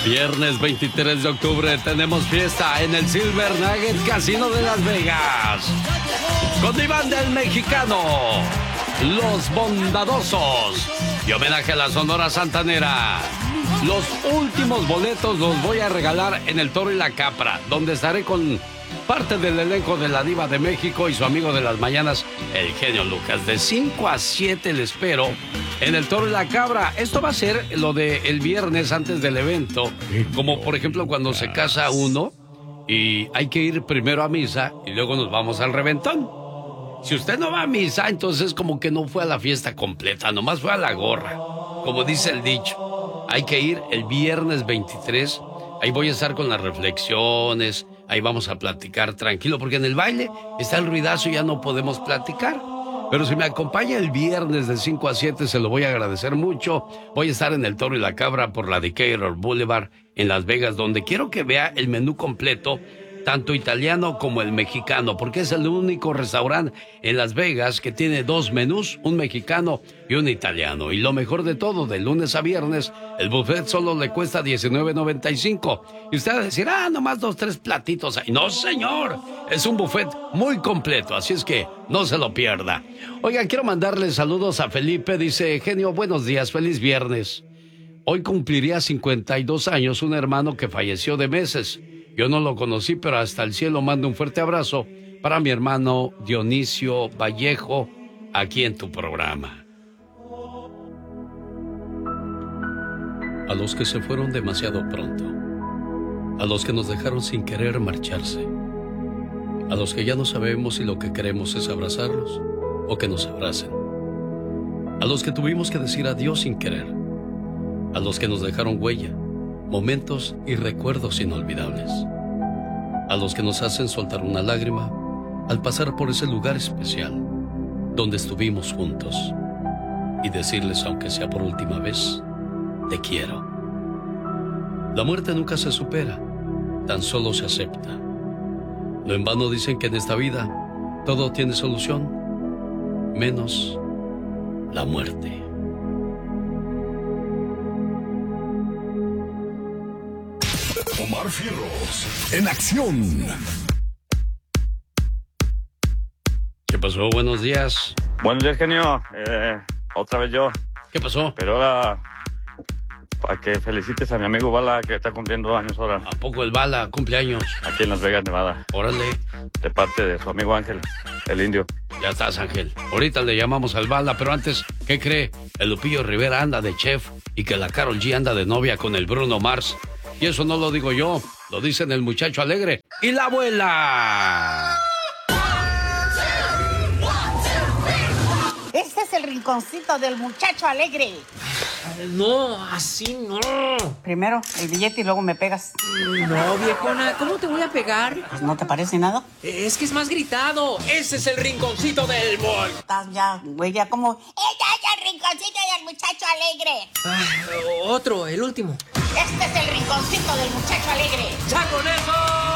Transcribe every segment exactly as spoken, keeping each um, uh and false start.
Viernes veintitrés de octubre tenemos fiesta en el Silver Nugget Casino de Las Vegas. Con mi banda El Mexicano, Los Bondadosos y homenaje a la Sonora Santanera. Los últimos boletos los voy a regalar en El Toro y la Capra, donde estaré con parte del elenco de La Diva de México y su amigo de las mañanas, el genio Lucas. De cinco a siete le espero en El Toro y la Cabra. Esto va a ser lo de el viernes antes del evento, como por ejemplo cuando se casa uno y hay que ir primero a misa y luego nos vamos al reventón. Si usted no va a misa, entonces como que no fue a la fiesta completa, nomás fue a la gorra, como dice el dicho. Hay que ir el viernes veintitrés, ahí voy a estar con las reflexiones, ahí vamos a platicar tranquilo, porque en el baile está el ruidazo y ya no podemos platicar. Pero si me acompaña el viernes de cinco a siete, se lo voy a agradecer mucho. Voy a estar en El Toro y la Cabra por la Decatur Boulevard en Las Vegas, donde quiero que vea el menú completo, tanto italiano como el mexicano, porque es el único restaurante en Las Vegas que tiene dos menús, un mexicano y un italiano. Y lo mejor de todo, de lunes a viernes, el buffet solo le cuesta diecinueve noventa y cinco. Y usted va a decir, ah, nomás dos, tres platitos ahí. No, señor, es un buffet muy completo, así es que no se lo pierda. Oigan, quiero mandarle saludos a Felipe. Dice, genio, buenos días, feliz viernes. Hoy cumpliría cincuenta y dos años un hermano que falleció de meses. Yo no lo conocí, pero hasta el cielo mando un fuerte abrazo para mi hermano Dionisio Vallejo, aquí en tu programa. A los que se fueron demasiado pronto, a los que nos dejaron sin querer marcharse, a los que ya no sabemos si lo que queremos es abrazarlos o que nos abracen, a los que tuvimos que decir adiós sin querer, a los que nos dejaron huella, momentos y recuerdos inolvidables, a los que nos hacen soltar una lágrima al pasar por ese lugar especial donde estuvimos juntos y decirles, aunque sea por última vez, te quiero. La muerte nunca se supera, tan solo se acepta. No en vano dicen que en esta vida todo tiene solución, menos la muerte. Omar Fierros, en acción. ¿Qué pasó? Buenos días. Buenos días, genio. Eh, otra vez yo. ¿Qué pasó? Pero ahora, para que felicites a mi amigo Bala, que está cumpliendo años ahora. ¿A poco el Bala cumpleaños? Aquí en Las Vegas, Nevada. Órale. De parte de su amigo Ángel, el indio. Ya estás, Ángel. Ahorita le llamamos al Bala, pero antes, ¿qué cree? El Lupillo Rivera anda de chef y que la Karol G anda de novia con el Bruno Mars. Y eso no lo digo yo, lo dicen el muchacho alegre y la abuela. Este es el rinconcito del muchacho alegre. No, así no. Primero el billete y luego me pegas. No, viejona, ¿cómo te voy a pegar? Pues, ¿no te parece nada? Es que es más gritado. Ese es el rinconcito del boy. Estás ya, güey, ya como... ¡Ella es el rinconcito del muchacho alegre! Ah, otro, el último. Este es el rinconcito del muchacho alegre. ¡Ya con eso!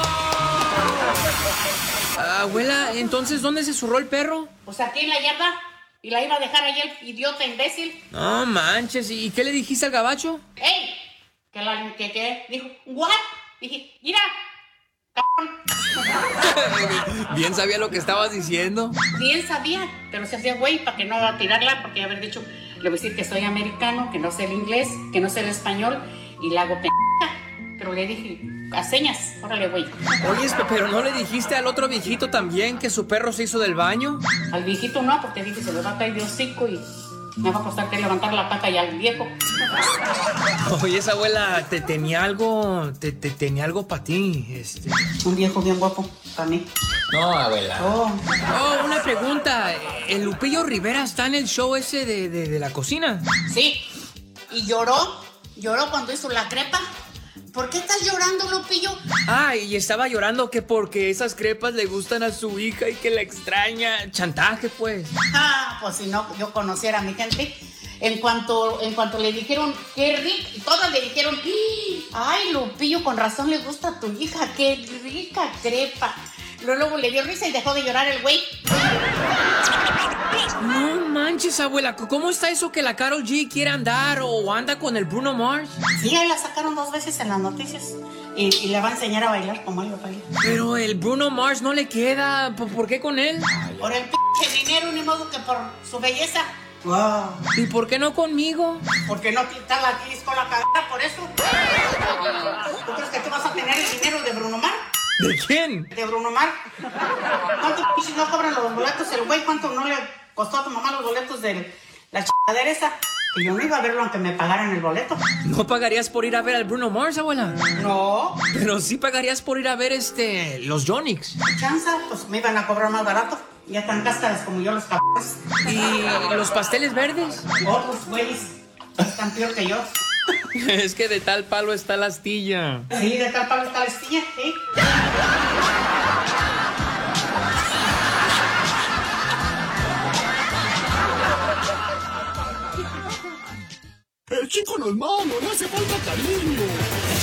Abuela, entonces, ¿dónde se zurró el perro? Pues aquí en la yarda. Y la iba a dejar ahí el idiota imbécil. No manches, ¿y qué le dijiste al gabacho? ¡Ey! ¿Qué la que qué? Dijo, ¿what? Dije, mira, cabrón. Bien sabía lo que estabas diciendo. Bien sabía, pero se hacía güey para que no va a tirarla, porque haber dicho, le voy a decir que soy americano, que no sé el inglés, que no sé el español, y la hago p***. Pero le dije, a señas, órale, güey. Oye, pero ¿no le dijiste al otro viejito también que su perro se hizo del baño? Al viejito no, porque dije, se le va a caer de hocico y me va a costar que levantar la pata ya al viejo. Oye, esa abuela te tenía algo, te, te tenía algo para ti, este. Un viejo bien guapo, para mí. No, abuela. Oh. Oh, una pregunta. ¿El Lupillo Rivera está en el show ese de, de, de la cocina? Sí. Y lloró, lloró cuando hizo la crepa. ¿Por qué estás llorando, Lupillo? Ah, y estaba llorando que porque esas crepas le gustan a su hija y que la extraña. Chantaje, pues. Ah, pues si no, yo conociera a mi gente. En cuanto, en cuanto le dijeron, qué rico, todas le dijeron, ay, Lupillo, con razón le gusta a tu hija, qué rica crepa. Luego, luego le dio risa y dejó de llorar el güey. No manches, abuela. ¿Cómo está eso que la Karol G quiere andar o anda con el Bruno Mars? Sí, ahí la sacaron dos veces en las noticias. Y, y le va a enseñar a bailar como él baila. Pero el Bruno Mars no le queda. ¿Por, por qué con él? Por el pinche dinero, ni modo que por su belleza. Wow. ¿Y por qué no conmigo? Porque no quitas la tienes con la cagada, por eso. ¿Tú crees que tú vas a tener el dinero de Bruno Mars? ¿De quién? De Bruno Mars. ¿Cuánto pinches no cobran los boletos el güey? ¿Cuánto no le costó a tu mamá los boletos de la chingadera esa? Que yo no iba a verlo aunque me pagaran el boleto. ¿No pagarías por ir a ver al Bruno Mars, abuela? No. Pero sí pagarías por ir a ver este los Yonix. Chanza, pues me iban a cobrar más barato. Ya tan cáscaras como yo los cabrones. ¿Y los pasteles verdes? Otros güeyes están peor que yo. Es que de tal palo está la astilla. Sí, de tal palo está la astilla, sí. El chico no es malo, no hace falta cariño.